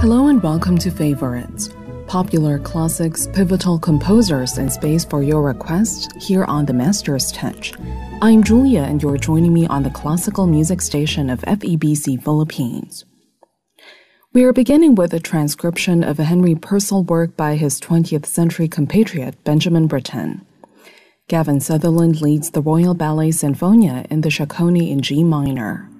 Hello and welcome to Favorites, popular classics, pivotal composers, and space for your requests here on The Master's Touch. I'm Julia and you're joining me on the classical music station of FEBC Philippines. We are beginning with a transcription of a Henry Purcell work by his 20th century compatriot Benjamin Britten. Gavin Sutherland leads the Royal Ballet Sinfonia in the Chaconne in G minor.